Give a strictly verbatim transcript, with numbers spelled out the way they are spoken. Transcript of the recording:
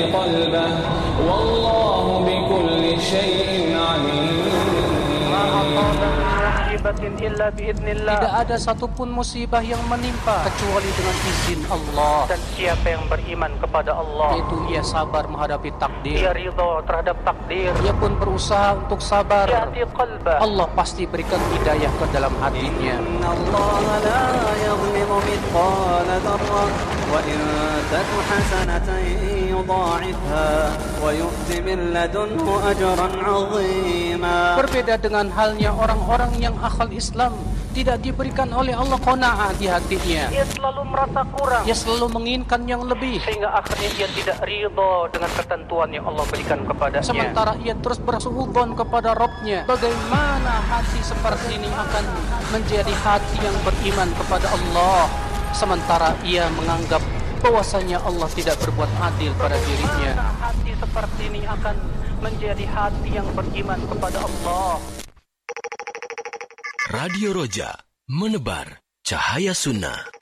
قلبه والله بكل شيء عليم. Tidak ada satupun musibah yang menimpa kecuali dengan izin Allah. Dan siapa yang beriman kepada Allah, yaitu ia sabar menghadapi takdir, ia ridha terhadap takdir, ia pun berusaha untuk sabar, yahdi qalbah, Allah pasti berikan hidayah ke dalam hatinya. Inna Allah la yadhlimu mithqala dzarrah wa in taku hasanatan yudha'ifha wa yu'ti min ladunhu ajran 'azima. Berbeda dengan halnya orang-orang yang akal Islam, tidak diberikan oleh Allah qanaah di hatinya. Ia selalu merasa kurang. Ia selalu menginginkan yang lebih. Sehingga akhirnya ia tidak ridha dengan ketentuan yang Allah berikan kepadanya. Sementara ia terus bersuudzon kepada Rabb-nya. Bagaimana hati seperti ini akan menjadi hati yang beriman kepada Allah, sementara ia menganggap bahwasanya Allah tidak berbuat adil pada dirinya. Bagaimana hati seperti ini akan menjadi hati yang beriman kepada Allah. Radio Roja, menebar cahaya sunnah.